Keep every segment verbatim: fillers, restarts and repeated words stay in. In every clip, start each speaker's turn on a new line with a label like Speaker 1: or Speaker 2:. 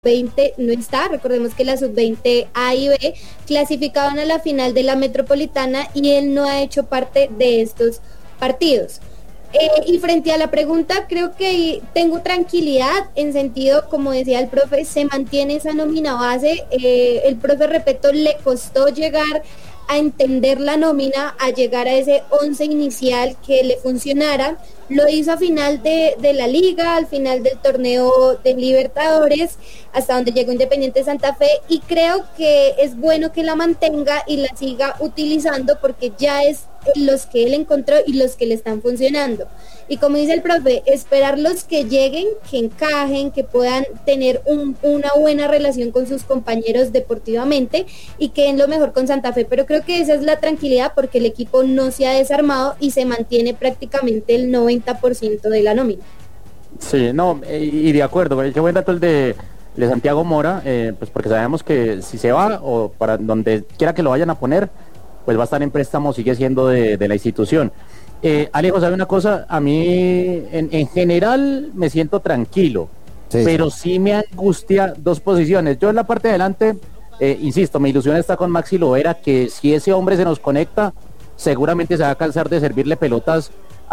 Speaker 1: veinte no está. Recordemos que la sub veinte A y B clasificaban a la final de la Metropolitana y él no ha hecho parte de estos partidos. Eh, y frente a la pregunta, creo que tengo tranquilidad en sentido, como decía el profe, se mantiene esa nómina base. Eh, el profe Repeto le costó llegar a entender la nómina, a llegar a ese once inicial que le funcionara. Lo hizo a final de, de la liga, al final del torneo de Libertadores, hasta donde llegó Independiente Santa Fe, y creo que es bueno que la mantenga y la siga utilizando porque ya es los que él encontró y los que le están funcionando. Y como dice el profe, esperar los que lleguen, que encajen, que puedan tener un, una buena relación con sus compañeros deportivamente y que den lo mejor con Santa Fe. Pero creo que esa es la tranquilidad porque el equipo no se ha desarmado y se mantiene prácticamente el noventa por ciento de la nómina.
Speaker 2: Sí, no, y de acuerdo, qué buen dato el de, de Santiago Mora, eh, pues porque sabemos que si se va o para donde quiera que lo vayan a poner, pues va a estar en préstamo, sigue siendo de, de la institución. Eh, Alejo, ¿sabe una cosa? A mí en, en general me siento tranquilo, sí, pero sí me angustia dos posiciones. Yo en la parte de adelante, eh, insisto, mi ilusión está con Maxi Lovera, que si ese hombre se nos conecta, seguramente se va a cansar de servirle pelotas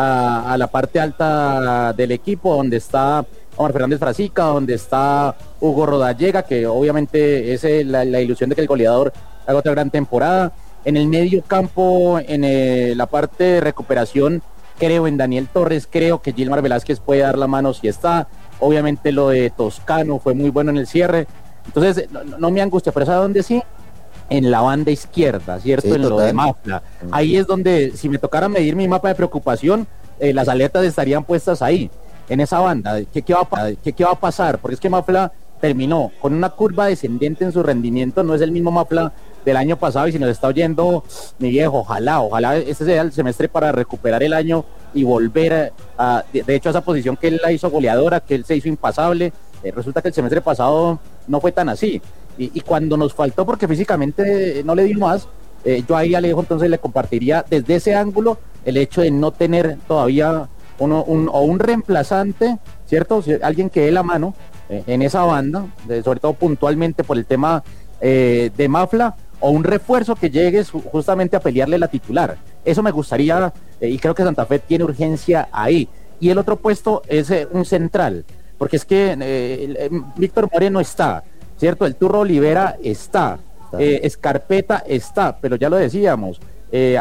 Speaker 2: a, a la parte alta del equipo, donde está Omar Fernández Frasica, donde está Hugo Rodallega, que obviamente es la, la ilusión de que el goleador haga otra gran temporada. En el medio campo, en eh, la parte de recuperación, creo en Daniel Torres, creo que Gilmar Velázquez puede dar la mano si está. Obviamente lo de Toscano fue muy bueno en el cierre. Entonces, no, no me angustia, pero ¿sabe dónde sí? En la banda izquierda, ¿cierto? Sí, en total. Lo de Mafla. Ahí es donde, si me tocara medir mi mapa de preocupación, eh, las aletas estarían puestas ahí, en esa banda. ¿Qué, qué, va a, qué, ¿Qué va a pasar? Porque es que Mafla terminó con una curva descendente en su rendimiento, no es el mismo Mafla del año pasado, y si nos está oyendo mi viejo, ojalá, ojalá este sea el semestre para recuperar el año y volver a, de, de hecho a esa posición que él la hizo goleadora, que él se hizo impasable. Eh, resulta que el semestre pasado no fue tan así, y, y cuando nos faltó porque físicamente no le dio más, eh, yo ahí Alejo entonces le compartiría desde ese ángulo el hecho de no tener todavía uno, un, o un reemplazante, ¿cierto? Alguien que dé la mano eh, en esa banda, de, sobre todo puntualmente por el tema eh, de Mafla, o un refuerzo que llegue justamente a pelearle la titular. Eso me gustaría, eh, y creo que Santa Fe tiene urgencia ahí. Y el otro puesto es eh, un central, porque es que eh, Víctor Moreno está, ¿cierto? El Turro Olivera está, eh, Escarpeta está, pero ya lo decíamos, eh,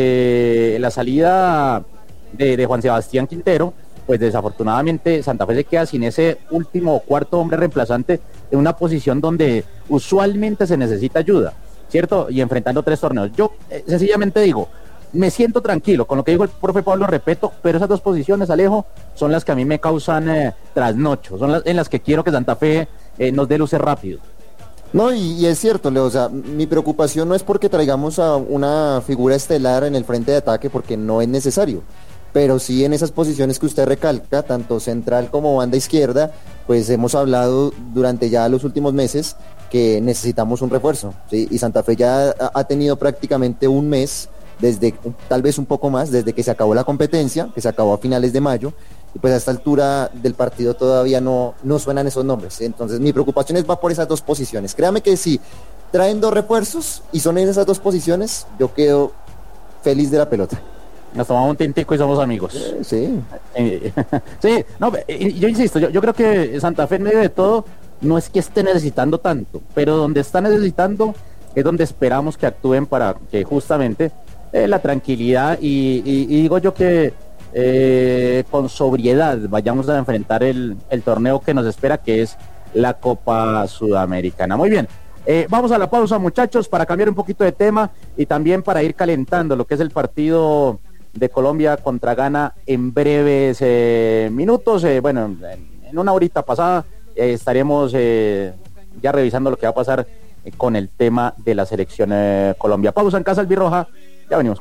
Speaker 2: ante la salida de, de Juan Sebastián Quintero, pues desafortunadamente Santa Fe se queda sin ese último o cuarto hombre reemplazante en una posición donde usualmente se necesita ayuda, ¿cierto? Y enfrentando tres torneos. Yo eh, sencillamente digo, me siento tranquilo con lo que dijo el profe Pablo Repeto, pero esas dos posiciones, Alejo, son las que a mí me causan eh, trasnocho, son las en las que quiero que Santa Fe eh, nos dé luces rápido.
Speaker 3: No, y, y es cierto, Leo, o sea, mi preocupación no es porque traigamos a una figura estelar en el frente de ataque, porque no es necesario, pero sí en esas posiciones que usted recalca, tanto central como banda izquierda, pues hemos hablado durante ya los últimos meses que necesitamos un refuerzo, ¿sí? Y Santa Fe ya ha tenido prácticamente un mes, desde tal vez un poco más, desde que se acabó la competencia, que se acabó a finales de mayo, y pues a esta altura del partido todavía no, no suenan esos nombres, ¿sí? Entonces mi preocupación es va por esas dos posiciones. Créame que si traen dos refuerzos y son en esas dos posiciones, yo quedo feliz de la pelota.
Speaker 2: Nos tomamos un tintico y somos amigos.
Speaker 3: Eh, sí.
Speaker 2: Sí, no, yo insisto, yo, yo creo que Santa Fe en medio de todo no es que esté necesitando tanto, pero donde está necesitando es donde esperamos que actúen para que justamente eh, la tranquilidad y, y, y digo yo que eh, con sobriedad vayamos a enfrentar el, el torneo que nos espera, que es la Copa Sudamericana. Muy bien, eh, vamos a la pausa, muchachos, para cambiar un poquito de tema y también para ir calentando lo que es el partido de Colombia contra Ghana en breves eh, minutos. Eh, bueno, en, en una horita pasada eh, estaremos eh, ya revisando lo que va a pasar eh, con el tema de la selección eh, Colombia. Pausa en Casa Albirroja, ya venimos.